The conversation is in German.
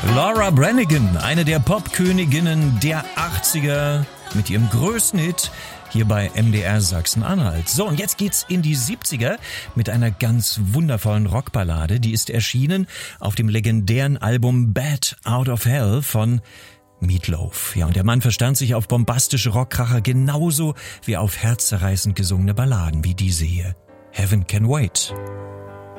Laura Branigan, eine der Popköniginnen der 80er, mit ihrem größten Hit hier bei MDR Sachsen-Anhalt. So, und jetzt geht's in die 70er mit einer ganz wundervollen Rockballade. Die ist erschienen auf dem legendären Album Bat Out of Hell von Meatloaf. Ja, und der Mann verstand sich auf bombastische Rockkracher genauso wie auf herzzerreißend gesungene Balladen wie diese hier. Heaven Can Wait.